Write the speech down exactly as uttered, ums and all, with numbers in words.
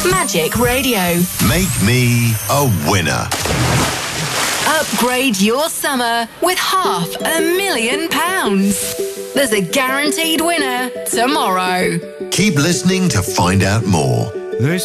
Magic Radio. Make me a winner. Upgrade your summer with half a million pounds. There's a guaranteed winner tomorrow. Keep listening to find out more. This